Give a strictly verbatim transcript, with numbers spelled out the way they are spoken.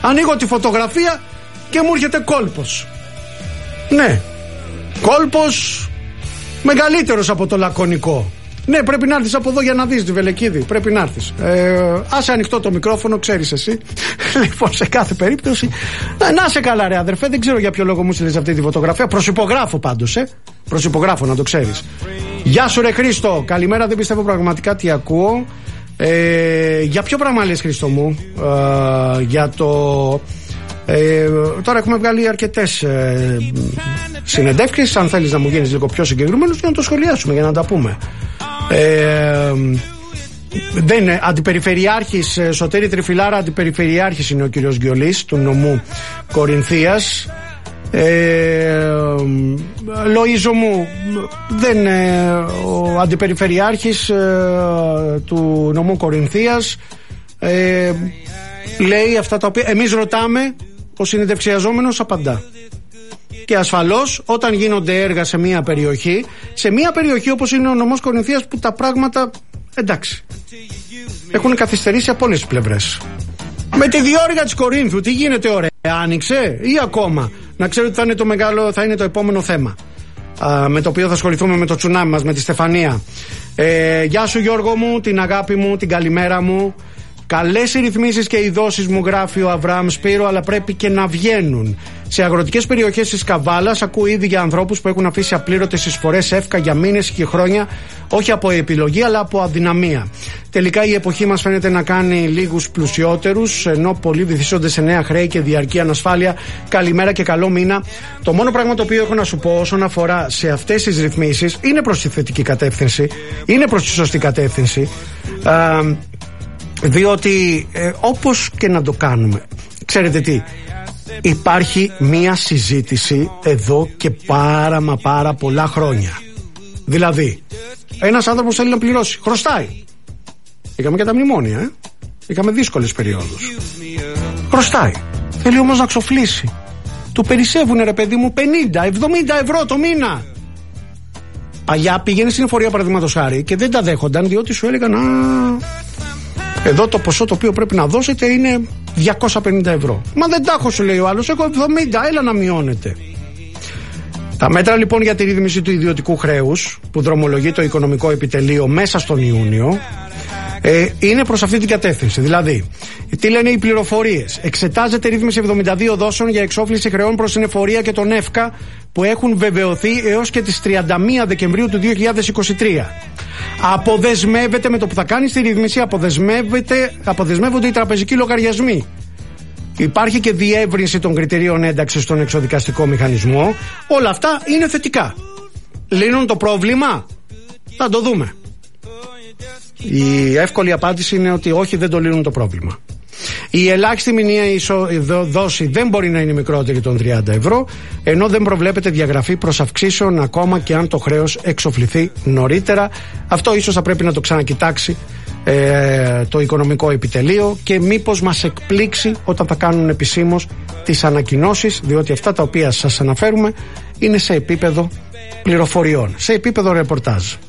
Ανοίγω τη φωτογραφία και μου έρχεται κόλπος. Ναι, κόλπος μεγαλύτερος από το λακωνικό. Ναι, πρέπει να έρθεις από εδώ για να δεις τη Βελεκίδη. Πρέπει να έρθεις. Ε, άσε ανοιχτό το μικρόφωνο, ξέρεις εσύ. Λοιπόν, σε κάθε περίπτωση. Να, να σε καλά, ρε αδερφέ. Δεν ξέρω για ποιο λόγο μου στείλες αυτή τη φωτογραφία. Προσυπογράφω πάντως, ε. Προσυπογράφω, να το ξέρεις. Γεια σου, ρε Χρήστο. Καλημέρα, δεν πιστεύω πραγματικά τι ακούω. Ε, για ποιο πράγμα λες, Χρήστο μου? Ε, για το. Ε, τώρα έχουμε βγάλει αρκετές ε, συνεντεύξεις. Αν θέλεις να μου γίνεις λίγο πιο συγκεκριμένος, για να το σχολιάσουμε, για να τα πούμε. Ε, δεν είναι αντιπεριφερειάρχης, Σωτήρη Τριφυλάρα, αντιπεριφερειάρχης είναι ο κύριος Γκιολής του νομού Κορινθίας. Ε, Λοΐζο μου, δεν είναι ο αντιπεριφερειάρχης ε, του νομού Κορινθίας. ε, Λέει αυτά τα οποία εμείς ρωτάμε, ο συνεντευξιαζόμενος απαντά. Και ασφαλώς όταν γίνονται έργα σε μια περιοχή, σε μια περιοχή όπως είναι ο νομός Κορινθίας, που τα πράγματα, εντάξει, έχουν καθυστερήσει από όλες τις πλευρές. Με τη διόρυγα της Κορίνθου τι γίνεται, ωραία, άνοιξε ή ακόμα? Να ξέρω ότι θα είναι το μεγάλο, θα είναι το επόμενο θέμα, α, με το οποίο θα ασχοληθούμε, με το τσουνάμι μας, με τη Στεφανία. ε, Γεια σου Γιώργο μου, την αγάπη μου, την καλημέρα μου. Καλές οι ρυθμίσεις και οι δόσεις, μου γράφει ο Αβραάμ Σπύρο, αλλά πρέπει και να βγαίνουν. Σε αγροτικές περιοχές της Καβάλας ακούω ήδη για ανθρώπους που έχουν αφήσει απλήρωτες εισφορές εύκα για μήνες και χρόνια, όχι από επιλογή αλλά από αδυναμία. Τελικά η εποχή μας φαίνεται να κάνει λίγους πλουσιότερους, ενώ πολλοί βυθίζονται σε νέα χρέη και διαρκή ανασφάλεια. Καλημέρα και καλό μήνα. Το μόνο πράγμα το οποίο έχω να σου πω όσον αφορά σε αυτές τις ρυθμίσεις είναι προς τη θετική κατεύθυνση, είναι προς τη σωστή κατεύθυνση. Α, διότι ε, όπως και να το κάνουμε, ξέρετε τι, υπάρχει μία συζήτηση εδώ και πάρα μα πάρα πολλά χρόνια. Δηλαδή, ένας άνθρωπος θέλει να πληρώσει, χρωστάει. Είχαμε και τα μνημόνια, ε? Είχαμε δύσκολες περιόδους. Χρωστάει, θέλει όμως να ξοφλήσει. Του περισσεύουνε, ρε παιδί μου, πενήντα εβδομήντα ευρώ το μήνα. Παλιά πήγαινε στην εφορία, παραδείγματος χάρη, και δεν τα δέχονταν, διότι σου έλεγαν, α, εδώ το ποσό το οποίο πρέπει να δώσετε είναι διακόσια πενήντα ευρώ. Μα δεν τα έχω, σου λέει ο άλλος, έχω εβδομήντα, έλα να μειώνετε. Τα μέτρα λοιπόν για τη ρύθμιση του ιδιωτικού χρέους που δρομολογεί το Οικονομικό Επιτελείο μέσα στον Ιούνιο ε, είναι προς αυτή την κατεύθυνση. Δηλαδή, τι λένε οι πληροφορίες? Εξετάζεται ρύθμιση εβδομήντα δύο δόσεων για εξόφληση χρεών προς την εφορία και τον ΕΦΚΑ που έχουν βεβαιωθεί έως και τις τριάντα μία Δεκεμβρίου του δύο χιλιάδες είκοσι τρία. Αποδεσμεύεται, με το που θα κάνει τη ρύθμιση, αποδεσμεύεται, αποδεσμεύονται οι τραπεζικοί λογαριασμοί. Υπάρχει και διεύρυνση των κριτηρίων ένταξης στον εξοδικαστικό μηχανισμό. Όλα αυτά είναι θετικά. Λύνουν το πρόβλημα? Θα το δούμε. Η εύκολη απάντηση είναι ότι όχι, δεν το λύνουν το πρόβλημα. Η ελάχιστη μηνιαία δόση δεν μπορεί να είναι μικρότερη των τριάντα ευρώ, ενώ δεν προβλέπεται διαγραφή προς αυξήσεων ακόμα και αν το χρέος εξοφληθεί νωρίτερα. Αυτό ίσως θα πρέπει να το ξανακοιτάξει ε, το Οικονομικό Επιτελείο και μήπως μας εκπλήξει όταν θα κάνουν επισήμως τις ανακοινώσεις, διότι αυτά τα οποία σας αναφέρουμε είναι σε επίπεδο πληροφοριών, σε επίπεδο ρεπορτάζ.